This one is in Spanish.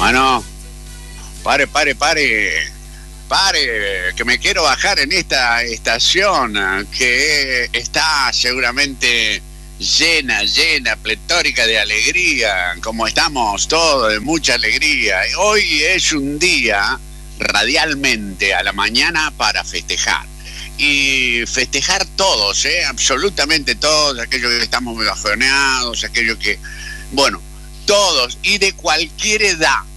Bueno, pare, que me quiero bajar en esta estación que está seguramente llena, pletórica de alegría, como estamos todos, de mucha alegría. Hoy es un día radialmente a la mañana para festejar. Y festejar todos, absolutamente todos, aquellos que estamos bajoneados, aquellos que, bueno, todos y de cualquier edad.